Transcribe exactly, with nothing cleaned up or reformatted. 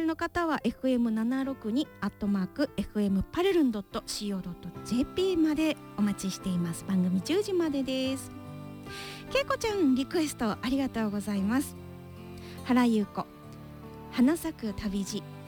の方は エフエムななろくに アットマーク エフエム パレルン ドット シーオー ドット ジェーピー までお待ちしています。番組じゅうじまでです。けいこちゃんリクエストありがとうございます。原優子花咲く旅路